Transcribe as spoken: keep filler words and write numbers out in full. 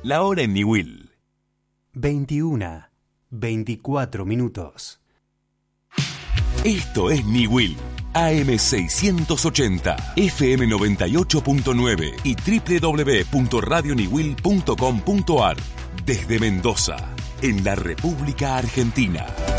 La hora en Niwil. veintiuna, veinticuatro minutos. Esto es Niwil. A M seiscientos ochenta, F M noventa y ocho punto nueve y doble u doble u doble u punto radio niwil punto com punto a r. Desde Mendoza, en la República Argentina.